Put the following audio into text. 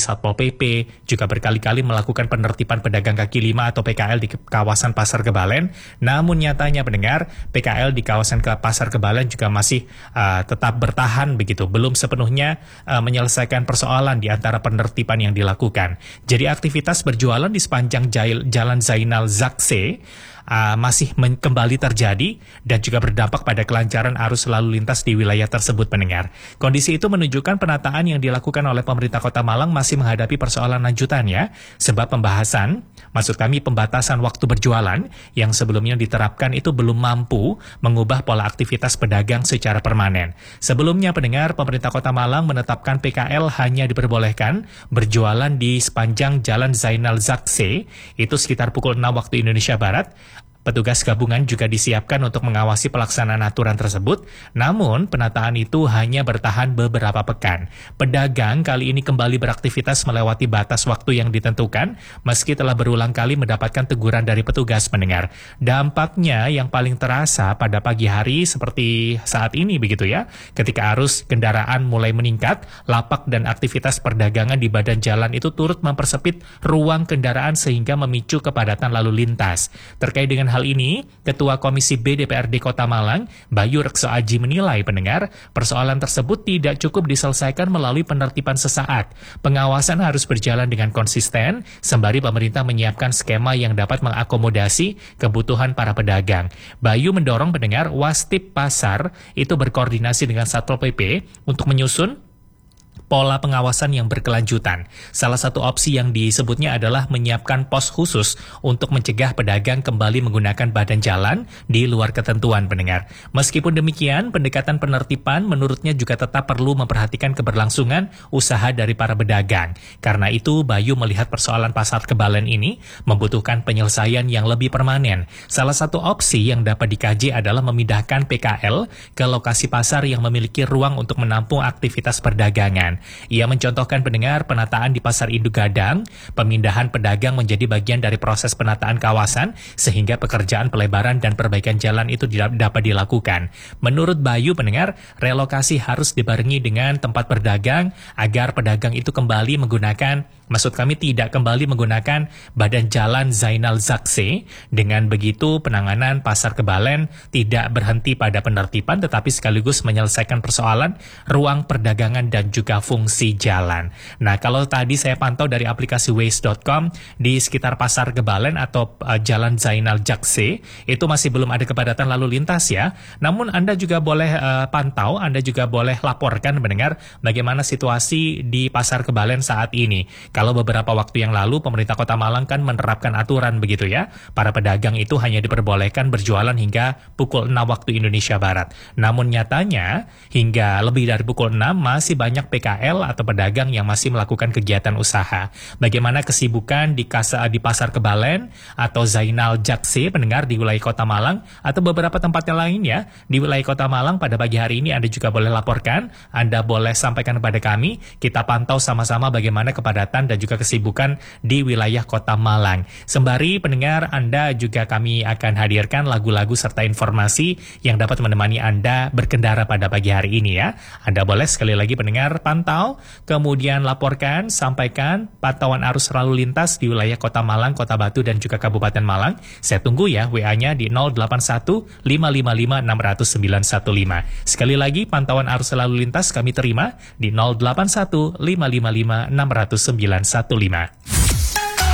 Satpol PP juga berkali-kali melakukan penertiban pedagang kaki lima atau PKL di kawasan Pasar Kebalen. Namun nyatanya pendengar, PKL di kawasan Pasar Kebalen juga masih tetap bertahan begitu, belum sepenuhnya menyelesaikan persoalan di antara penertiban yang dilakukan. Jadi aktivitas berjualan di sepanjang Jalan Zainal Zakse masih kembali terjadi dan juga berdampak pada kelancaran arus lalu lintas di wilayah tersebut pendengar. Kondisi itu menunjukkan penataan yang dilakukan oleh pemerintah Kota Malang masih menghadapi persoalan lanjutannya, sebab pembatasan waktu berjualan yang sebelumnya diterapkan itu belum mampu mengubah pola aktivitas pedagang secara permanen. Sebelumnya pendengar, pemerintah Kota Malang menetapkan PKL hanya diperbolehkan berjualan di sepanjang Jalan Zainal Zakse, itu sekitar pukul 6 waktu Indonesia Barat. Petugas gabungan juga disiapkan untuk mengawasi pelaksanaan aturan tersebut, namun penataan itu hanya bertahan beberapa pekan. Pedagang kali ini kembali beraktivitas melewati batas waktu yang ditentukan, meski telah berulang kali mendapatkan teguran dari petugas pendengar. Dampaknya yang paling terasa pada pagi hari seperti saat ini begitu ya, ketika arus kendaraan mulai meningkat, lapak dan aktivitas perdagangan di badan jalan itu turut mempersempit ruang kendaraan sehingga memicu kepadatan lalu lintas. Terkait dengan hal ini, Ketua Komisi B DPRD Kota Malang, Bayu Rekso Aji menilai pendengar, persoalan tersebut tidak cukup diselesaikan melalui penertiban sesaat. Pengawasan harus berjalan dengan konsisten, sembari pemerintah menyiapkan skema yang dapat mengakomodasi kebutuhan para pedagang. Bayu mendorong pendengar Wastip Pasar itu berkoordinasi dengan Satpol PP untuk menyusun pola pengawasan yang berkelanjutan. Salah satu opsi yang disebutnya adalah menyiapkan pos khusus untuk mencegah pedagang kembali menggunakan badan jalan di luar ketentuan pendengar. Meskipun demikian, pendekatan penertiban menurutnya juga tetap perlu memperhatikan keberlangsungan usaha dari para pedagang. Karena itu, Bayu melihat persoalan Pasar Kebalen ini membutuhkan penyelesaian yang lebih permanen. Salah satu opsi yang dapat dikaji adalah memindahkan PKL ke lokasi pasar yang memiliki ruang untuk menampung aktivitas perdagangan. Ia mencontohkan pendengar penataan di Pasar Induk Gadang, pemindahan pedagang menjadi bagian dari proses penataan kawasan sehingga pekerjaan pelebaran dan perbaikan jalan itu dapat dilakukan. Menurut Bayu pendengar, relokasi harus dibarengi dengan tempat berdagang agar pedagang itu kembali tidak kembali menggunakan badan jalan Zainal Zakse. Dengan begitu, penanganan Pasar Kebalen tidak berhenti pada penertiban tetapi sekaligus menyelesaikan persoalan ruang perdagangan dan juga fungsi jalan. Nah, kalau tadi saya pantau dari aplikasi Waze.com di sekitar Pasar Kebalen atau Jalan Zainal Zakse, itu masih belum ada kepadatan lalu lintas ya. Namun Anda juga boleh pantau, Anda juga boleh laporkan mendengar bagaimana situasi di Pasar Kebalen saat ini. Kalau beberapa waktu yang lalu pemerintah Kota Malang kan menerapkan aturan begitu ya. Para pedagang itu hanya diperbolehkan berjualan hingga pukul 6 waktu Indonesia Barat. Namun nyatanya hingga lebih dari pukul 6 masih banyak PKL atau pedagang yang masih melakukan kegiatan usaha. Bagaimana kesibukan di Pasar Kebalen atau Zainal Zakse pendengar di wilayah Kota Malang atau beberapa tempat yang lain ya di wilayah Kota Malang pada pagi hari ini, Anda juga boleh laporkan, Anda boleh sampaikan kepada kami. Kita pantau sama-sama bagaimana kepadatan dan juga kesibukan di wilayah Kota Malang. Sembari pendengar, Anda juga kami akan hadirkan lagu-lagu serta informasi yang dapat menemani Anda berkendara pada pagi hari ini ya. Anda boleh sekali lagi pendengar pantau, kemudian laporkan, sampaikan pantauan arus lalu lintas di wilayah Kota Malang, Kota Batu dan juga Kabupaten Malang. Saya tunggu ya WA-nya di 081 555 60915. Sekali lagi pantauan arus lalu lintas kami terima di 081 555 60915.